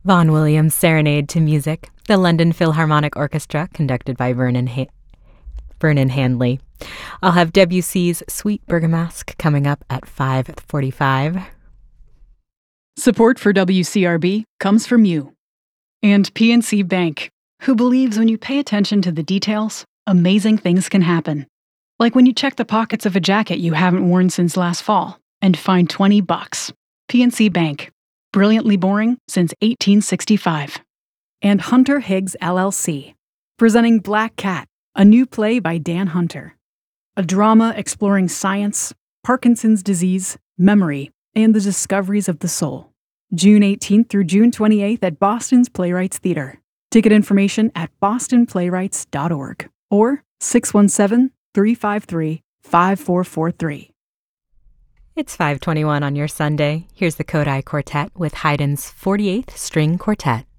Vaughan Williams' Serenade to Music, the London Philharmonic Orchestra, conducted by Vernon Handley. I'll have Debussy's Sweet Bergamasque coming up at 5:45. Support for WCRB comes from you. And PNC Bank, who believes when you pay attention to the details, amazing things can happen. Like when you check the pockets of a jacket you haven't worn since last fall and find $20. PNC Bank. Brilliantly boring since 1865. And Hunter Higgs LLC, presenting Black Cat, a new play by Dan Hunter. A drama exploring science, Parkinson's disease, memory, and the discoveries of the soul. June 18th through June 28th at Boston's Playwrights Theater. Ticket information at bostonplaywrights.org or 617-353-5443. It's 5:21 on your Sunday. Here's the Kodai Quartet with Haydn's 48th String Quartet.